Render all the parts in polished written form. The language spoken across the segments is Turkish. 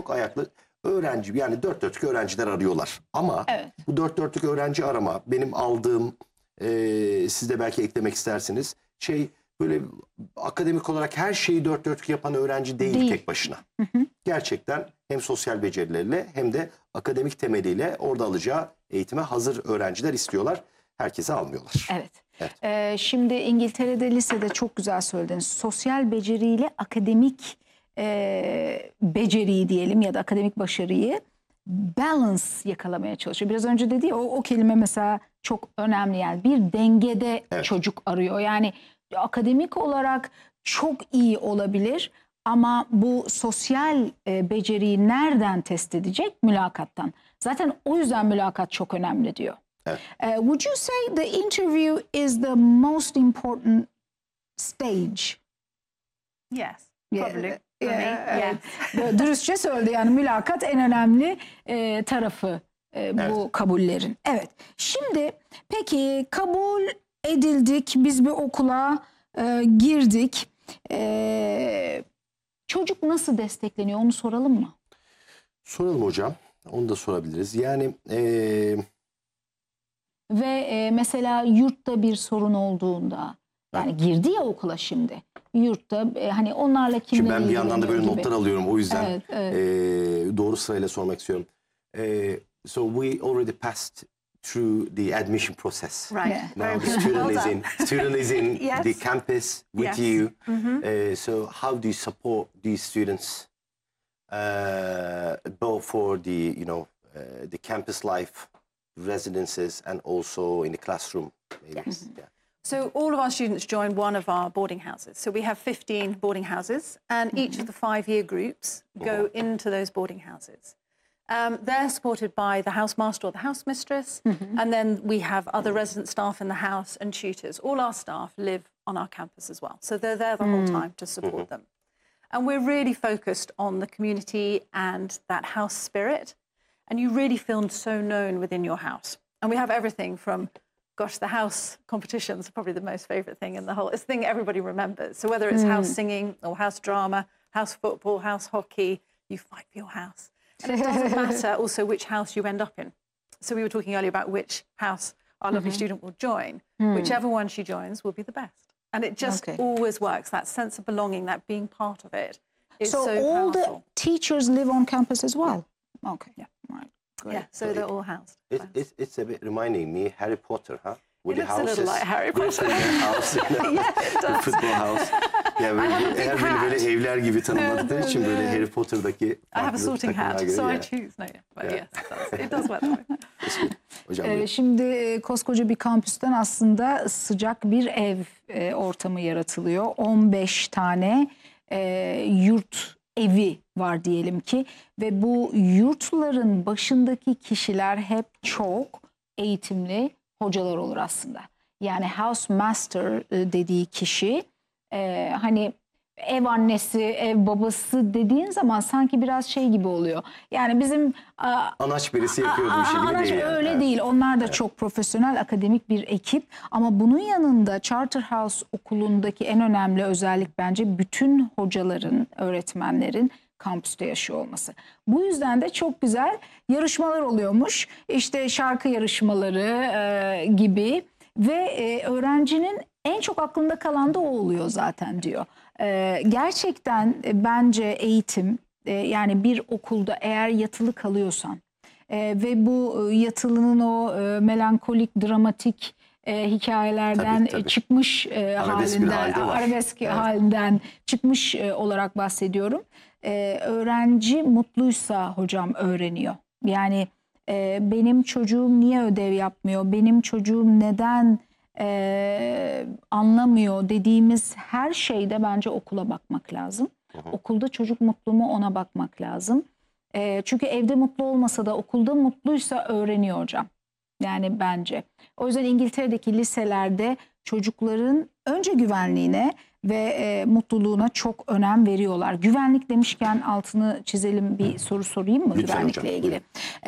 çok ayaklı öğrenci, yani dört dörtlük öğrenciler arıyorlar. Ama bu dört dörtlük öğrenci arama, benim aldığım, siz de belki eklemek istersiniz, böyle akademik olarak her şeyi dört dörtlük yapan öğrenci değil tek başına. Gerçekten hem sosyal becerileriyle hem de akademik temeliyle orada alacağı eğitime hazır öğrenciler istiyorlar. Herkese almıyorlar. Evet. Şimdi İngiltere'de lisede çok güzel söylediniz. Sosyal beceriyle akademik beceriyi diyelim ya da akademik başarıyı balance yakalamaya çalışıyor. Biraz önce dedi ya, o kelime mesela çok önemli, yani bir dengede çocuk arıyor. Yani akademik olarak çok iyi olabilir ama bu sosyal beceriyi nereden test edecek? Mülakattan. Zaten o yüzden mülakat çok önemli diyor. Would you say the interview is the most important stage? Yes, probably. Dürüstçe söyledi, yani mülakat en önemli tarafı bu kabullerin. Evet. Şimdi peki kabul edildik, biz bir okula girdik. Çocuk nasıl destekleniyor, onu soralım mı? Soralım hocam. Onu da sorabiliriz. Yani ve mesela yurtta bir sorun olduğunda, yani girdi ya okula şimdi. Yurtta hani onlarla kimle şimdi ben bir yandan da böyle notlar alıyorum. O yüzden doğru sırayla sormak istiyorum. So we already passed through the admission process. Right. Now the student is in the campus with you. So how do you support these students both for the the campus life, residences, and also in the classroom? So all of our students join one of our boarding houses. So we have 15 boarding houses, and each of the 5-year groups go into those boarding houses. They're supported by the housemaster or the housemistress, and then we have other resident staff in the house and tutors. All our staff live on our campus as well. So they're there the whole time to support them. And we're really focused on the community and that house spirit. And you really feel so known within your house. And we have everything from, gosh, the house competitions are probably the most favorite thing in the whole. It's the thing everybody remembers. So whether it's house singing or house drama, house football, house hockey, you fight for your house. And it doesn't matter also which house you end up in. So we were talking earlier about which house our lovely student will join. Whichever one she joins will be the best. And it just always works. That sense of belonging, that being part of it is so powerful. All the teachers live on campus as well? Okay. Yeah. Right. Great. Yeah, so they're all housed. It's a bit reminding me Harry Potter, huh? It looks a little like Harry Potter. It does. Football house. Yani eğer beni böyle evler gibi tanımladıkları için böyle Harry Potter'daki I have a sorting hat, so I choose. No, but yes, it does work that way. Şimdi koskoca bir kampüsten aslında sıcak bir ev ortamı yaratılıyor. 15 tane yurt evi var diyelim ki ve bu yurtların başındaki kişiler hep çok eğitimli hocalar olur aslında. Yani house master dediği kişi hani ev annesi, ev babası dediğin zaman sanki biraz şey gibi oluyor. Yani bizim anaç birisi yapıyordu bir şey gibi değil. Öyle değil. Onlar da çok profesyonel, akademik bir ekip. Ama bunun yanında Charterhouse Okulu'ndaki en önemli özellik bence bütün hocaların, öğretmenlerin kampüste yaşıyor olması. Bu yüzden de çok güzel yarışmalar oluyormuş. İşte şarkı yarışmaları gibi ve öğrencinin en çok aklında kalan da o oluyor zaten diyor. Gerçekten bence eğitim, yani bir okulda eğer yatılı kalıyorsan ve bu yatılının o melankolik, dramatik hikayelerden çıkmış halinden, arabesk halinden çıkmış olarak bahsediyorum. Öğrenci mutluysa hocam öğreniyor. Yani benim çocuğum niye ödev yapmıyor, benim çocuğum neden anlamıyor dediğimiz her şeyde bence okula bakmak lazım. Okulda çocuk mutlu mu, ona bakmak lazım. Çünkü evde mutlu olmasa da okulda mutluysa öğreniyor hocam. Yani bence. O yüzden İngiltere'deki liselerde çocukların önce güvenliğine ve mutluluğuna çok önem veriyorlar. Güvenlik demişken altını çizelim, bir soru sorayım mı güvenlikle ilgili?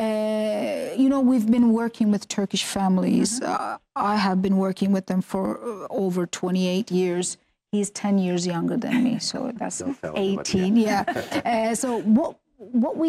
You know, we've been working with Turkish families. I have been working with them for over 28 years. He's 10 years younger than me, so that's 18. Yeah. So what we